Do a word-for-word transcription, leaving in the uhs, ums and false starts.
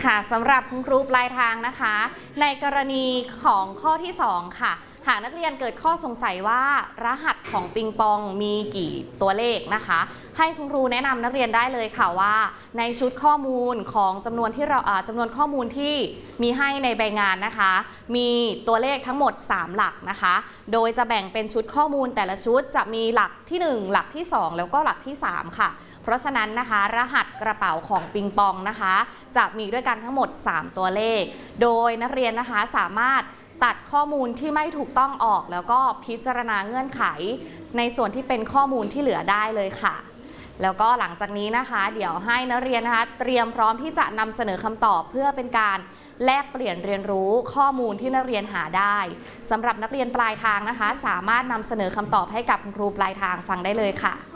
ค่ะสำหรับคุณครูปลายทางนะคะในกรณีของข้อที่สองค่ะหากนักเรียนเกิดข้อสงสัยว่ารหัสของปิงปองมีกี่ตัวเลขนะคะให้คุณครูแนะนำนักเรียนได้เลยค่ะว่าในชุดข้อมูลของจำนวนที่เราจำนวนข้อมูลที่มีให้ในใบงานนะคะมีตัวเลขทั้งหมดสามหลักนะคะโดยจะแบ่งเป็นชุดข้อมูลแต่ละชุดจะมีหลักที่หนึ่งหลักที่สองแล้วก็หลักที่สามค่ะเพราะฉะนั้นนะคะรหัสกระเป๋าของปิงปองนะคะจะมีด้วยกันทั้งหมดสามตัวเลขโดยนักเรียนนะคะสามารถตัดข้อมูลที่ไม่ถูกต้องออกแล้วก็พิจารณาเงื่อนไขในส่วนที่เป็นข้อมูลที่เหลือได้เลยค่ะแล้วก็หลังจากนี้นะคะเดี๋ยวให้นักเรียนนะคะเตรียมพร้อมที่จะนำเสนอคำตอบเพื่อเป็นการแลกเปลี่ยนเรียนรู้ข้อมูลที่นักเรียนหาได้สำหรับนักเรียนปลายทางนะคะสามารถนำเสนอคำตอบให้กับคุณครูปลายทางฟังได้เลยค่ะ